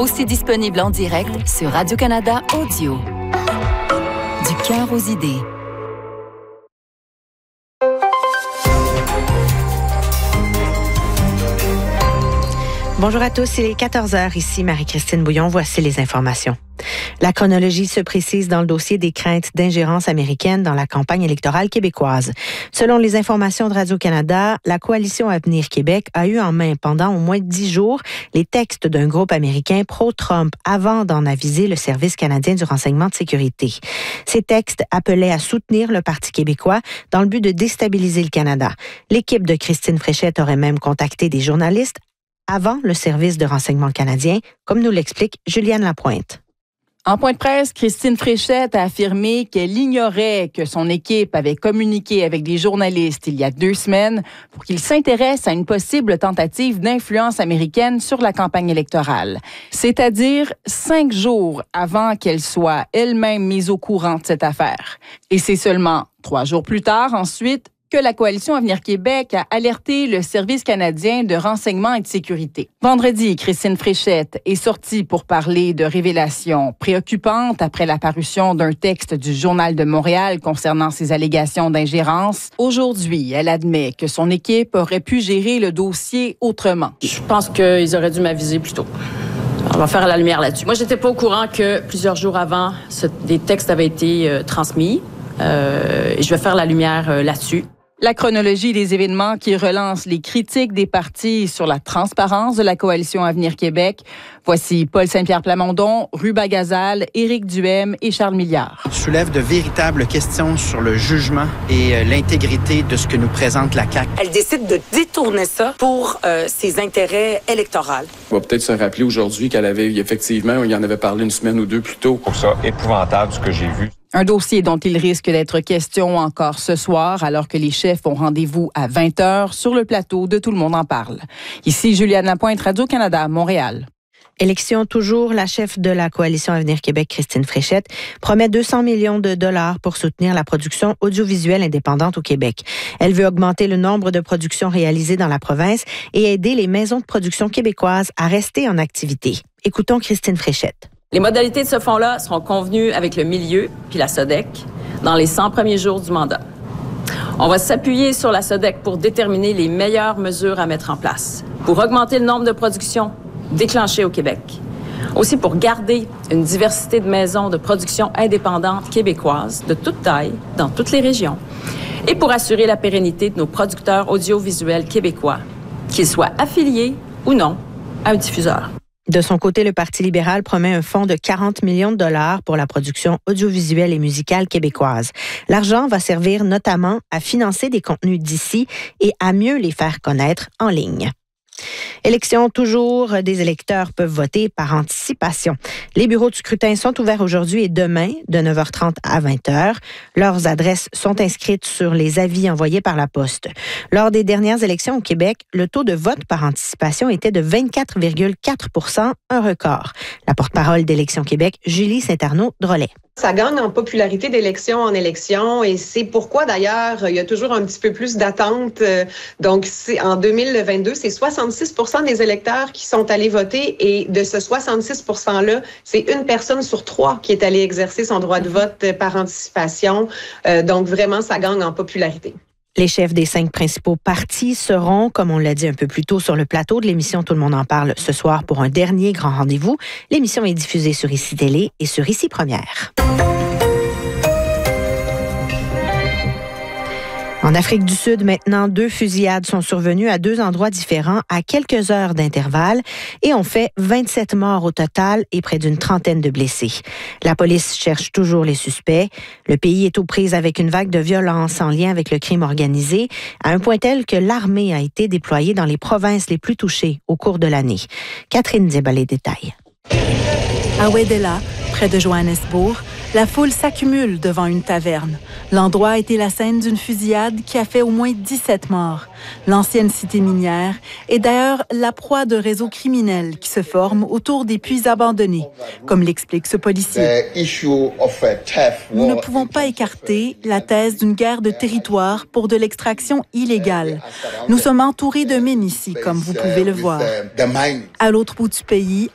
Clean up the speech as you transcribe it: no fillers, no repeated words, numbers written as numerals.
Aussi disponible en direct sur Radio-Canada Audio. Du cœur aux idées. Bonjour à tous, il est 14h, ici Marie-Christine Bouillon, voici les informations. La chronologie se précise dans le dossier des craintes d'ingérence américaine dans la campagne électorale québécoise. Selon les informations de Radio-Canada, la coalition Avenir Québec a eu en main pendant au moins 10 jours les textes d'un groupe américain pro-Trump avant d'en aviser le Service canadien du renseignement de sécurité. Ces textes appelaient à soutenir le Parti québécois dans le but de déstabiliser le Canada. L'équipe de Christine Fréchette aurait même contacté des journalistes avant le Service de renseignement canadien, comme nous l'explique Juliane Lapointe. En point de presse, Christine Fréchette a affirmé qu'elle ignorait que son équipe avait communiqué avec des journalistes il y a 2 semaines pour qu'ils s'intéressent à une possible tentative d'influence américaine sur la campagne électorale. C'est-à-dire 5 jours avant qu'elle soit elle-même mise au courant de cette affaire. Et c'est seulement 3 jours plus tard, ensuite, que la coalition Avenir Québec a alerté le Service canadien de renseignement et de sécurité. Vendredi, Christine Fréchette est sortie pour parler de révélations préoccupantes après la parution d'un texte du Journal de Montréal concernant ses allégations d'ingérence. Aujourd'hui, elle admet que son équipe aurait pu gérer le dossier autrement. Je pense qu'ils auraient dû m'aviser plus tôt. On va faire la lumière là-dessus. Moi, j'étais pas au courant que plusieurs jours avant, des textes avaient été transmis. Et je vais faire la lumière là-dessus. La chronologie des événements qui relancent les critiques des partis sur la transparence de la coalition Avenir Québec. Voici Paul Saint-Pierre Plamondon, Ruba Gazal, Éric Duhem et Charles Milliard. Soulève de véritables questions sur le jugement et l'intégrité de ce que nous présente la CAQ. Elle décide de détourner ça pour ses intérêts électoraux. On va peut-être se rappeler aujourd'hui qu'elle avait effectivement, il y en avait parlé 1 semaine ou 2 plus tôt. Pour ça, épouvantable ce que j'ai vu. Un dossier dont il risque d'être question encore ce soir, alors que les chefs ont rendez-vous à 20h sur le plateau de Tout le monde en parle. Ici, Juliane Lapointe, Radio-Canada, Montréal. Élection toujours, la chef de la coalition Avenir Québec, Christine Fréchette, promet 200 millions de dollars pour soutenir la production audiovisuelle indépendante au Québec. Elle veut augmenter le nombre de productions réalisées dans la province et aider les maisons de production québécoises à rester en activité. Écoutons Christine Fréchette. Les modalités de ce fonds-là seront convenues avec le milieu puis la SODEC dans les 100 premiers jours du mandat. On va s'appuyer sur la SODEC pour déterminer les meilleures mesures à mettre en place, pour augmenter le nombre de productions déclenchées au Québec. Aussi pour garder une diversité de maisons de production indépendantes québécoises de toute taille dans toutes les régions et pour assurer la pérennité de nos producteurs audiovisuels québécois, qu'ils soient affiliés ou non à un diffuseur. De son côté, le Parti libéral promet un fonds de 40 millions de dollars pour la production audiovisuelle et musicale québécoise. L'argent va servir notamment à financer des contenus d'ici et à mieux les faire connaître en ligne. Élection toujours, des électeurs peuvent voter par anticipation. Les bureaux de scrutin sont ouverts aujourd'hui et demain de 9h30 à 20h. Leurs adresses sont inscrites sur les avis envoyés par la poste. Lors des dernières élections au Québec, le taux de vote par anticipation était de 24,4 %, un record. La porte-parole d'Élections Québec, Julie Saint-Arnaud-Drolet. Ça gagne en popularité d'élection en élection et c'est pourquoi d'ailleurs il y a toujours un petit peu plus d'attente. Donc en 2022, c'est 66 % des électeurs qui sont allés voter et de ce 66 %-là, c'est 1 personne sur 3 qui est allée exercer son droit de vote par anticipation. Donc vraiment, ça gagne en popularité. Les chefs des 5 principaux partis seront, comme on l'a dit un peu plus tôt, sur le plateau de l'émission Tout le monde en parle ce soir pour un dernier grand rendez-vous. L'émission est diffusée sur ICI Télé et sur ICI Première. En Afrique du Sud, maintenant, 2 fusillades sont survenues à 2 endroits différents à quelques heures d'intervalle et ont fait 27 morts au total et près d'une trentaine de blessés. La police cherche toujours les suspects. Le pays est aux prises avec une vague de violence en lien avec le crime organisé, à un point tel que l'armée a été déployée dans les provinces les plus touchées au cours de l'année. Catherine Diaba les détails. À Wedella, près de Johannesburg, la foule s'accumule devant une taverne. L'endroit a été la scène d'une fusillade qui a fait au moins 17 morts. L'ancienne cité minière est d'ailleurs la proie de réseaux criminels qui se forment autour des puits abandonnés, comme l'explique ce policier. Nous ne pouvons pas écarter la thèse d'une guerre de territoire pour de l'extraction illégale. Nous sommes entourés de mines ici, comme vous pouvez le voir. À l'autre bout du pays,